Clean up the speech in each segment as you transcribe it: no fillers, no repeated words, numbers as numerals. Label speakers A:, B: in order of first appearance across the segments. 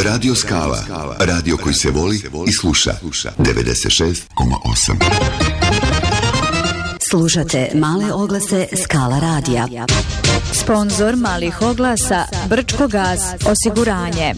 A: Radio Skala. Radio koji se voli i sluša. 96,8.
B: Slušate male oglase Skala radija.
C: Sponzor malih oglasa Brčko gas osiguranje.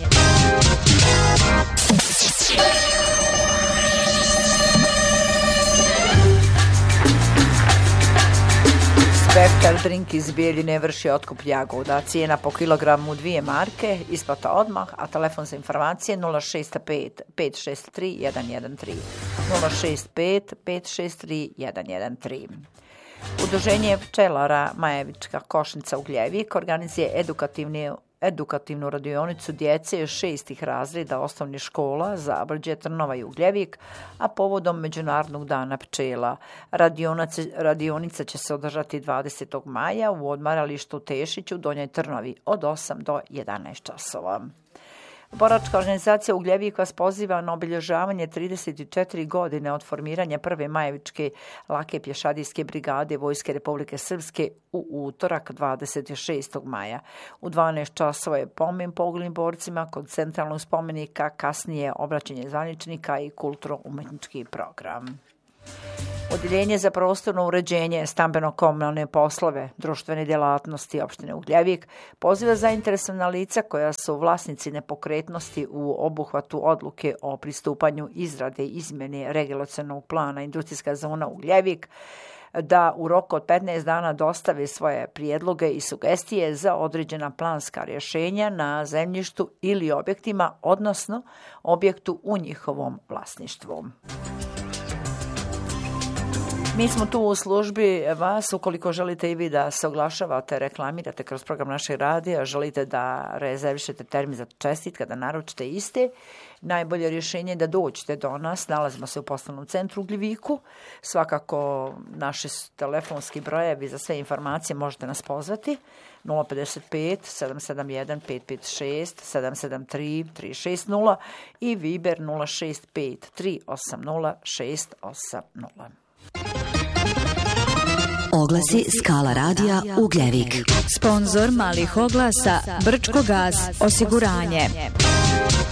D: Spektar drink iz Bijeljine vrši otkup jagoda. Cijena po kilogramu 2 marke, isplata odmah, a telefon za informacije 065 563 113. 065 563 113. Udruženje pčelara Majevička Košnica Ugljevik organizuje edukativnu radionicu djece 6. razreda osnovnih škola Zabrđe, Trnova i Ugljevik, a povodom Međunarodnog dana pčela. Radionica će se održati 20. maja u odmaralištu Tešiću, Donjoj Trnovi, od 8 do 11 časova. Boračka organizacija Ugljevik vas poziva na obilježavanje 34 godine od formiranja prve Majevičke lake pješadijske brigade Vojske Republike Srpske u utorak 26. maja. U 12 časova je pomen poginulim borcima kod centralnog spomenika, kasnije obraćanje zvaničnika i kulturno-umetnički program. Odjeljenje za prostorno uređenje, stambeno-komunalne poslove, društvene djelatnosti opštine Ugljevik poziva zainteresovana lica koja su vlasnici nepokretnosti u obuhvatu odluke o pristupanju izrade izmjene regulacionog plana industrijska zona Ugljevik da u roku od 15 dana dostave svoje prijedloge i sugestije za određena planska rješenja na zemljištu ili objektima, odnosno objektu u njihovom vlasništvu. Mi smo tu u službi vas, ukoliko želite i vi da se oglašavate, reklamirate kroz program našeg radija, želite da rezervišete termin za čestitke, da naručite iste, najbolje rješenje je da dođete do nas. Nalazimo se u poslovnom centru u Ugljeviku. Svakako naši telefonski brojevi za sve informacije možete nas pozvati. 055 771 556 773 360 i Viber 065 380 680.
B: Oglasi Skala radija Ugljevik.
C: Sponzor malih oglasa Brčko gas osiguranje.